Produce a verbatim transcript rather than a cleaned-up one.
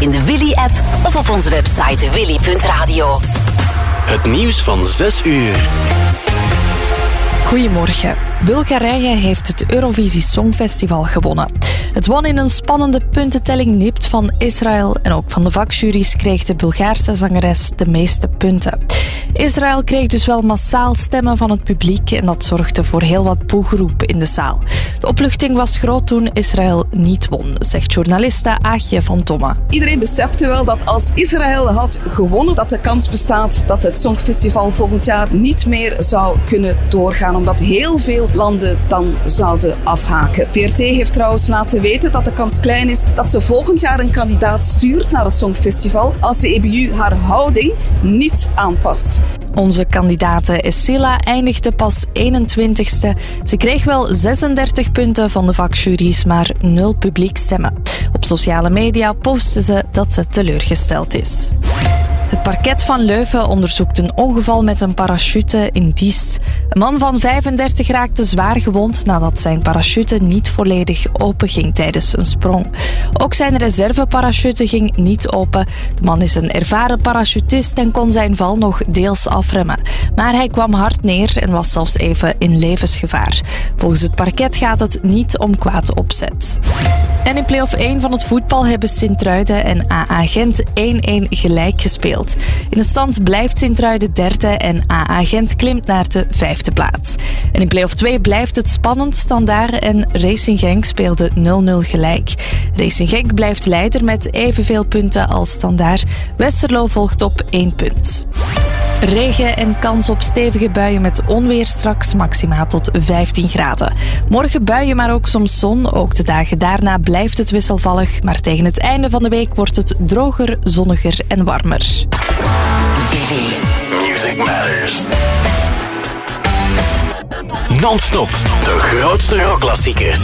in de Willy-app of op onze website willy punt radio. Het nieuws van zes uur. Goedemorgen. Bulgarije heeft het Eurovisie Songfestival gewonnen. Het won in een spannende puntentelling nipt van Israël en ook van de vakjuries kreeg de Bulgaarse zangeres de meeste punten. Israël kreeg dus wel massaal stemmen van het publiek en dat zorgde voor heel wat boegeroep in de zaal. De opluchting was groot toen Israël niet won, zegt journaliste Aagje van Tomme. Iedereen besefte wel dat als Israël had gewonnen, dat de kans bestaat dat het Songfestival volgend jaar niet meer zou kunnen doorgaan, omdat heel veel landen dan zouden afhaken. P R T heeft trouwens laten weten dat de kans klein is dat ze volgend jaar een kandidaat stuurt naar het Songfestival als de E B U haar houding niet aanpast. Onze kandidate Essila eindigde pas eenentwintigste. Ze kreeg wel zesendertig punten van de vakjuries, maar nul publiekstemmen. Op sociale media postte ze dat ze teleurgesteld is. Het parket van Leuven onderzoekt een ongeval met een parachute in Diest. Een man van vijfendertig raakte zwaar gewond nadat zijn parachute niet volledig open ging tijdens een sprong. Ook zijn reserveparachute ging niet open. De man is een ervaren parachutist en kon zijn val nog deels afremmen. Maar hij kwam hard neer en was zelfs even in levensgevaar. Volgens het parket gaat het niet om kwaad opzet. En in play-off één van het voetbal hebben Sint-Truiden en A A Gent één-één gelijk gespeeld. In de stand blijft Sint-Truiden derde en A A Gent klimt naar de vijfde plaats. En in play-off twee blijft het spannend. Standaard en Racing Genk speelden nul nul gelijk. Racing Genk blijft leider met evenveel punten als Standaard. Westerlo volgt op één punt. Regen en kans op stevige buien met onweer straks, maximaal tot vijftien graden. Morgen buien, maar ook soms zon. Ook de dagen daarna blijft het wisselvallig. Maar tegen het einde van de week wordt het droger, zonniger en warmer. Willy. Music Matters. Non-stop. De grootste rockklassiekers.